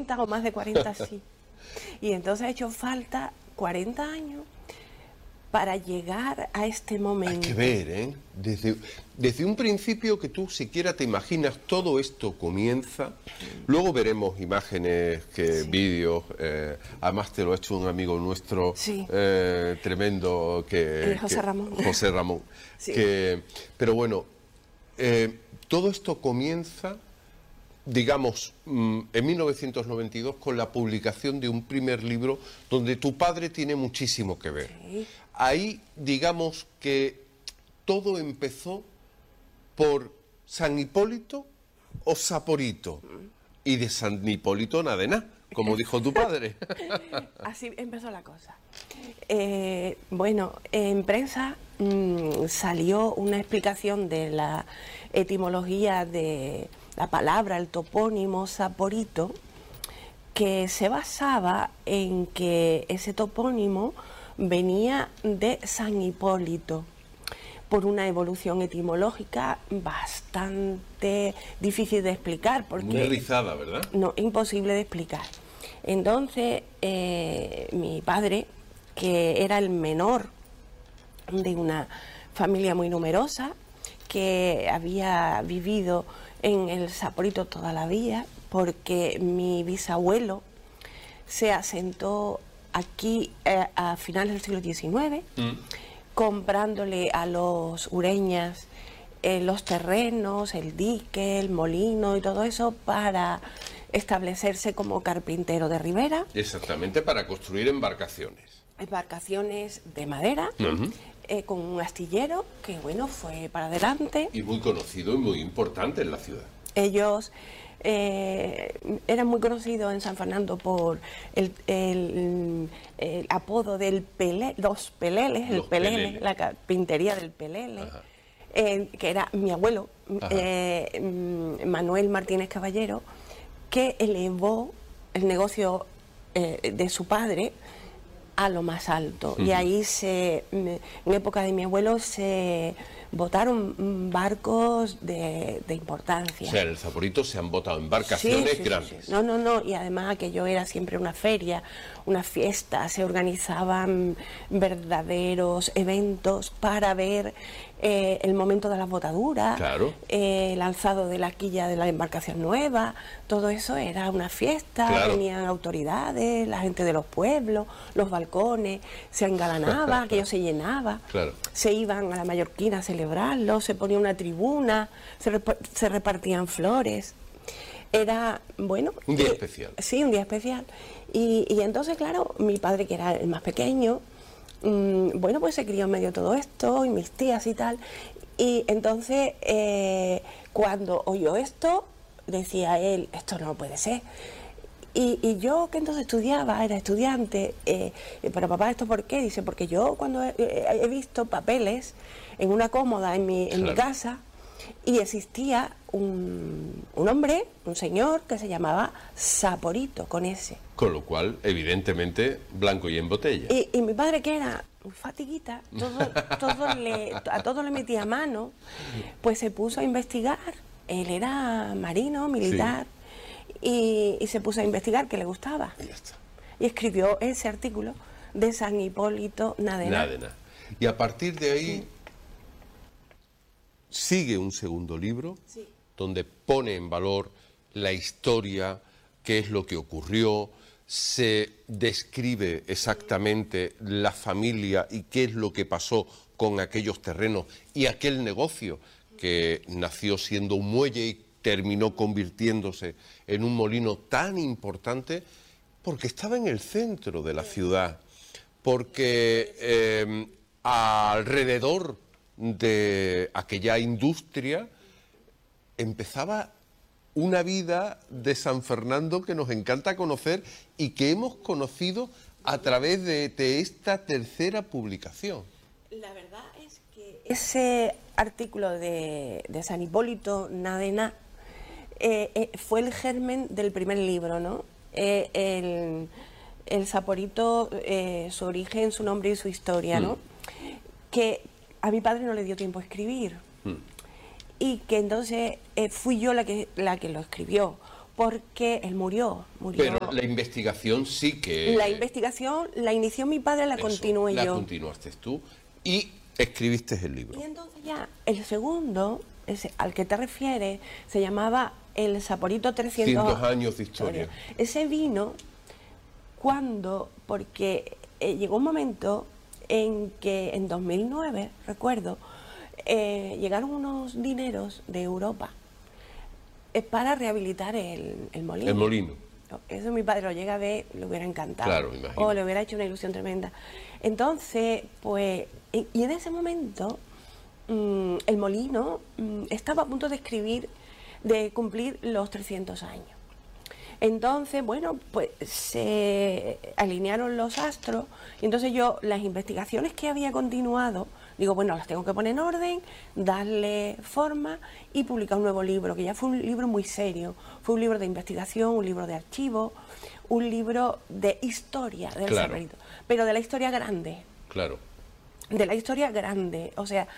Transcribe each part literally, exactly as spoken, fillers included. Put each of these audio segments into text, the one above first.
cuarenta o más de cuarenta, sí. Y entonces ha hecho falta cuarenta años para llegar a este momento. Hay que ver, ¿eh? Desde, desde un principio que tú siquiera te imaginas, todo esto comienza. Luego veremos imágenes, que Sí. vídeos. Eh, además te lo ha hecho un amigo nuestro, Sí. eh, tremendo, que, Eh, José que- Ramón. José Ramón. Sí. Que, pero bueno, eh, todo esto comienza, digamos, mm, en mil novecientos noventa y dos con la publicación de un primer libro donde tu padre tiene muchísimo que ver. Sí. Ahí, digamos que todo empezó por San Hipólito o Saporito. Y de San Hipólito nada de nada, como dijo tu padre. Así empezó la cosa. Eh, bueno, en prensa mmm, salió una explicación de la etimología de la palabra, el topónimo Saporito, que se basaba en que ese topónimo venía de San Hipólito, por una evolución etimológica bastante difícil de explicar. Porque Muy rizada, ¿verdad? No, imposible de explicar. Entonces, eh, mi padre, que era el menor de una familia muy numerosa, que había vivido en el Saporito toda la vida, porque mi bisabuelo se asentó aquí eh, a finales del siglo diecinueve, mm. comprándole a los ureñas eh, los terrenos, el dique, el molino y todo eso para establecerse como carpintero de ribera. Exactamente, para construir embarcaciones. Embarcaciones de madera, uh-huh. eh, con un astillero que, bueno, fue para adelante. Y muy conocido y muy importante en la ciudad. Ellos eh, eran muy conocidos en San Fernando por el, el, el apodo del Pelé, los Peleles, el Pelele, Pelele, la carpintería del Pelele, eh, que era mi abuelo, eh, Manuel Martínez Caballero, que elevó el negocio eh, de su padre a lo más alto. Uh-huh. Y ahí, se, en época de mi abuelo, se botaron barcos de, de importancia. O sea, en el Saporito se han botado embarcaciones sí, sí, grandes. Sí, sí. No, no, no, y además aquello era siempre una feria, una fiesta, se organizaban verdaderos eventos para ver eh, el momento de las botaduras, claro. eh, el alzado de la quilla de la embarcación nueva, todo eso era una fiesta, claro. Venían autoridades, la gente de los pueblos, los balcones, se engalanaba, aquello se llenaba, claro. Se iban a la Mallorquina a celebrarlo, se ponía una tribuna, se, rep se repartían flores. Era, bueno... Un día eh, especial. Sí, un día especial. Y, y entonces, claro, mi padre, que era el más pequeño, mmm, bueno, pues se crió en medio de todo esto, y mis tías y tal. Y entonces, eh, cuando oyó esto, decía él, esto no puede ser. Y, y yo, que entonces estudiaba, era estudiante, eh, pero papá, ¿esto por qué? Dice, porque yo cuando he, he visto papeles en una cómoda en mi, en claro. mi casa, y existía un, un hombre, un señor, que se llamaba Saporito, con ese. Con lo cual, evidentemente, blanco y en botella. Y, y mi padre, que era un fatiguita, todo, todo le, a todo le metía mano, pues se puso a investigar. Él era marino, militar, sí. y, y se puso a investigar, que le gustaba. Y ya está. Y escribió ese artículo de San Hipólito Nadena. Nadena. Y a partir de ahí... Sí. Sigue un segundo libro, sí. donde pone en valor la historia, qué es lo que ocurrió, se describe exactamente la familia y qué es lo que pasó con aquellos terrenos y aquel negocio que nació siendo un muelle y terminó convirtiéndose en un molino tan importante porque estaba en el centro de la ciudad, porque eh, alrededor de aquella industria empezaba una vida de San Fernando que nos encanta conocer y que hemos conocido a través de, de esta tercera publicación. La verdad es que ese artículo de, de San Hipólito Nadena eh, eh, fue el germen del primer libro, ¿no? Eh, el, el Saporito, eh, su origen, su nombre y su historia, ¿no? Mm. Que a mi padre no le dio tiempo a escribir, mm. y que entonces eh, fui yo la que, la que lo escribió, porque él murió, murió. Pero la investigación sí que... La investigación la inició mi padre, la Eso, continué la yo. La continuaste tú y escribiste el libro. Y entonces ya, el segundo, ese al que te refieres, se llamaba El Saporito trescientos años de historia. Ese vino cuando, porque eh, llegó un momento en que en dos mil nueve, recuerdo, eh, llegaron unos dineros de Europa eh, para rehabilitar el, el molino. El molino. Eso mi padre lo llega a ver, le hubiera encantado. Claro, me imagino. O le hubiera hecho una ilusión tremenda. Entonces, pues, y, y en ese momento, mmm, el molino mmm, estaba a punto de escribir, de cumplir los trescientos años. Entonces, bueno, pues se alinearon los astros y entonces yo las investigaciones que había continuado, digo, bueno, las tengo que poner en orden, darle forma y publicar un nuevo libro, que ya fue un libro muy serio, fue un libro de investigación, un libro de archivo, un libro de historia del claro. Saporito, pero de la historia grande. Claro. De la historia grande, o sea,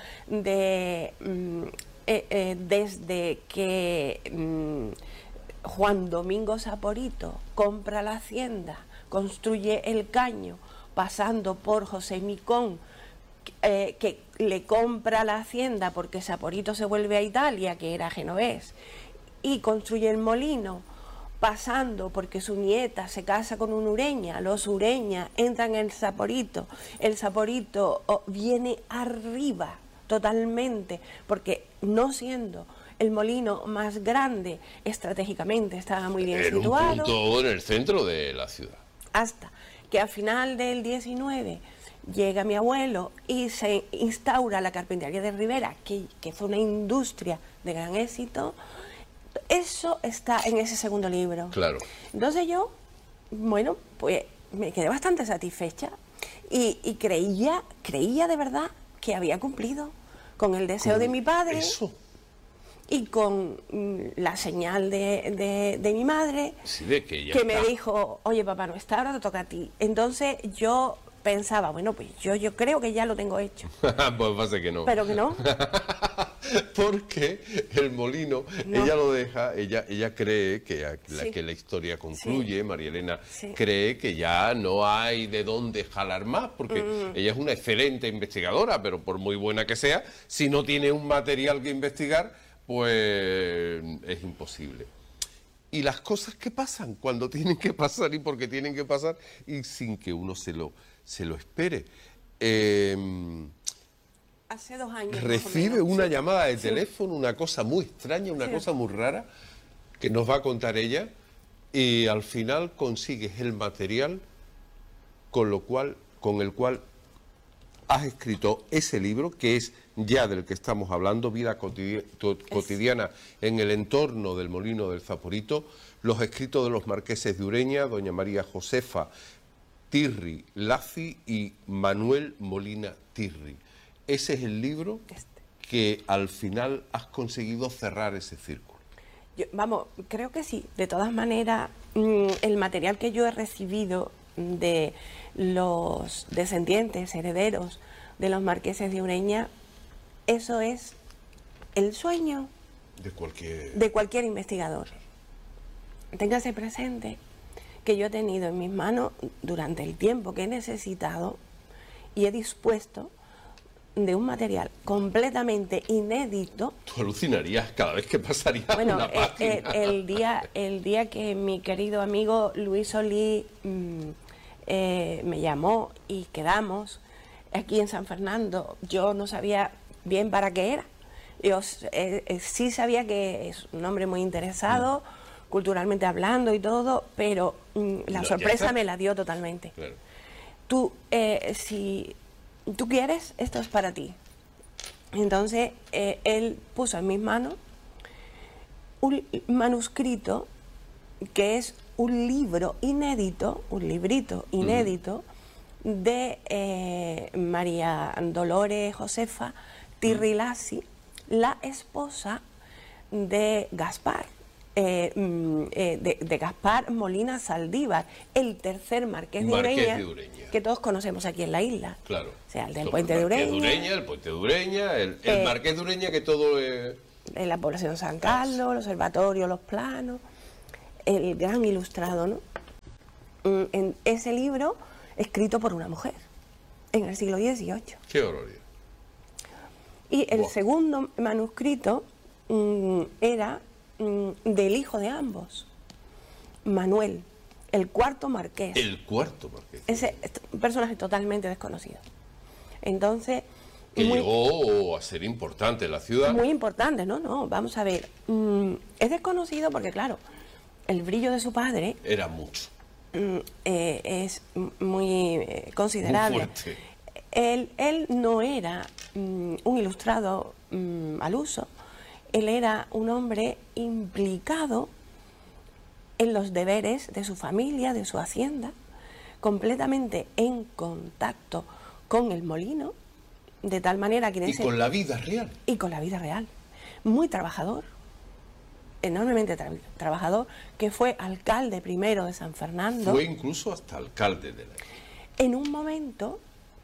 de mm, eh, eh, desde que... Mm, Juan Domingo Saporito compra la hacienda, construye el caño, pasando por José Micón, eh, que le compra la hacienda porque Saporito se vuelve a Italia, que era genovés, y construye el molino, pasando porque su nieta se casa con un ureña, los ureñas entran en el Saporito, el Saporito oh, viene arriba totalmente, porque no siendo el molino más grande estratégicamente estaba muy bien Era situado. Un punto en el centro de la ciudad. Hasta que al final del diecinueve llega mi abuelo y se instaura la carpintería de Rivera, que, que fue una industria de gran éxito. Eso está en ese segundo libro. Claro. Entonces yo, bueno, pues me quedé bastante satisfecha y, y creía, creía de verdad que había cumplido con el deseo ¿Cómo? de mi padre. Eso. Y con mm, la señal de, de, de mi madre, sí, de que, ya que está. me dijo, oye papá, no está, ahora te toca a ti. Entonces yo pensaba, bueno, pues yo, yo creo que ya lo tengo hecho. Pues pasa que no. Pero que no. Porque el molino, no. ella lo deja, ella ella cree que la, sí. que la historia concluye, sí. María Elena sí. cree que ya no hay de dónde jalar más, porque mm. ella es una excelente investigadora, pero por muy buena que sea, si no tiene un material que investigar, pues es imposible. Y las cosas que pasan cuando tienen que pasar y porque tienen que pasar y sin que uno se lo, se lo espere. Eh, Hace dos años. Recibe menos, una sí. llamada de sí. teléfono, una cosa muy extraña, una sí. cosa muy rara, que nos va a contar ella, y al final consigues el material con, lo cual, con el cual has escrito ese libro, que es ya del que estamos hablando, Vida cotidiana en el entorno del molino del Saporito, los escritos de los marqueses de Ureña, doña María Josefa Tirri Laci y Manuel Molina Tirri. Ese es el libro este. que al final has conseguido cerrar ese círculo. Yo, vamos, creo que sí. De todas maneras, mmm, el material que yo he recibido de los descendientes, herederos de los marqueses de Ureña, eso es el sueño de cualquier, de cualquier investigador. Téngase presente que yo he tenido en mis manos durante el tiempo que he necesitado y he dispuesto de un material completamente inédito. Tú alucinarías cada vez que pasaría bueno, una página. Eh, eh, el, día, el día que mi querido amigo Luis Solí mmm, eh, me llamó y quedamos aquí en San Fernando, yo no sabía bien para qué era. Yo eh, eh, sí sabía que es un hombre muy interesado, mm. culturalmente hablando y todo, pero mm, la no, sorpresa me la dio totalmente. Claro. Tú, eh, si tú quieres, esto es para ti. Entonces, eh, él puso en mis manos un manuscrito que es un libro inédito, un librito inédito, mm. de eh, María Dolores Josefa Tirri Laci, la esposa de Gaspar, eh, eh, de, de Gaspar Molina Saldívar, el tercer marqués, de, marqués Ureña, de Ureña, que todos conocemos aquí en la isla. Claro. O sea, el del Sobre puente el de Ureña. de Ureña. El puente de Ureña, el, el eh, marqués de Ureña que todo... Eh... En la población de San Carlos, el observatorio, los planos. el gran ilustrado, ¿no? En ese libro escrito por una mujer en el siglo dieciocho. ¡Qué horror! Y el Buah. segundo manuscrito mm, era mm, del hijo de ambos, Manuel, el cuarto marqués. El cuarto marqués. Ese un personaje totalmente desconocido. Entonces, que muy, llegó a ser importante en la ciudad. Muy importante, no, no, vamos a ver. Mm, es desconocido porque, claro, el brillo de su padre era mucho. Mm, eh, es muy eh, considerable. Muy fuerte. Él, él no era mm, un ilustrado mm, al uso, él era un hombre implicado en los deberes de su familia, de su hacienda, completamente en contacto con el molino, de tal manera que... Y ese, con la vida real. Y con la vida real. Muy trabajador, enormemente tra trabajador, que fue alcalde primero de San Fernando. Fue incluso hasta alcalde de la... En un momento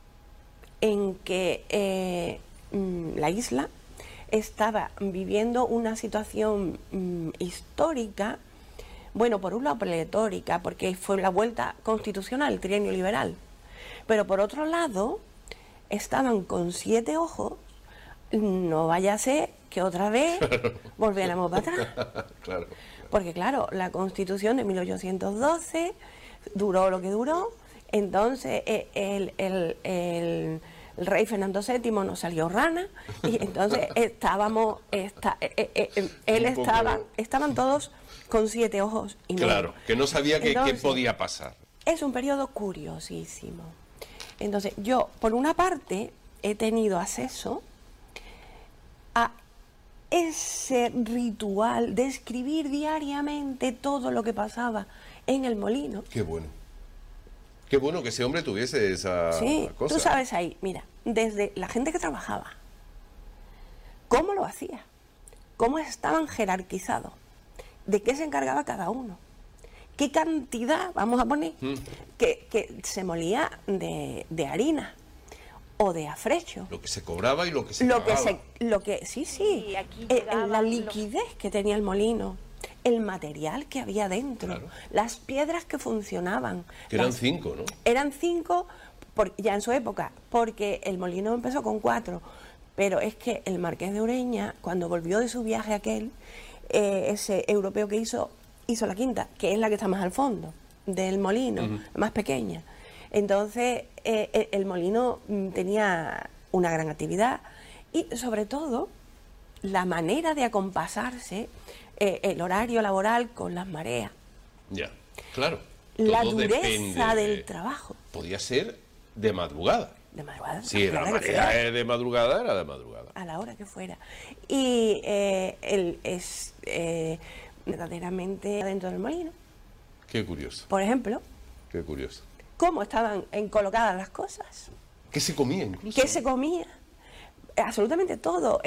en que eh, la isla estaba viviendo una situación mm, histórica, bueno, por un lado pletórica, porque fue la vuelta constitucional, el trienio liberal, pero por otro lado estaban con siete ojos, no vaya a ser que otra vez volviéramos para atrás. Claro. Porque claro, la Constitución de mil ochocientos doce duró lo que duró, entonces el, el, el, el, el rey Fernando séptimo nos salió rana, y entonces estábamos, esta, eh, eh, él estaba, estaban todos con siete ojos y medio. Claro, que no sabía qué podía pasar. Es un periodo curiosísimo. Entonces, yo, por una parte, he tenido acceso a ese ritual de escribir diariamente todo lo que pasaba en el molino. Qué bueno. Qué bueno que ese hombre tuviese esa sí, cosa. Tú sabes ahí, mira, desde la gente que trabajaba, cómo lo hacía, cómo estaban jerarquizados, de qué se encargaba cada uno, qué cantidad, vamos a poner, mm. que, que se molía de, de harina o de afrecho. Lo que se cobraba y lo que se lo pagaba. Que se, lo que, sí, sí, y aquí eh, la lo... liquidez que tenía el molino, el material que había dentro, claro. Las piedras que funcionaban. Que eran las, cinco, ¿no? Eran cinco por, ya en su época, porque el molino empezó con cuatro, pero es que el marqués de Ureña, cuando volvió de su viaje aquel, eh, ese europeo que hizo, hizo la quinta, que es la que está más al fondo del molino, uh-huh. más pequeña. Entonces, eh, el molino tenía una gran actividad y, sobre todo, la manera de acompasarse, eh, el horario laboral con las mareas. Ya, claro. La Todo dureza del de... trabajo. Podía ser de madrugada. De madrugada. Sí, la marea es de madrugada, era de madrugada. A la hora que fuera. Y eh, él es eh, verdaderamente dentro del molino. Qué curioso. Por ejemplo. Qué curioso. Cómo estaban colocadas las cosas. ¿Qué se comía incluso? ¿Qué se comía? Absolutamente todo.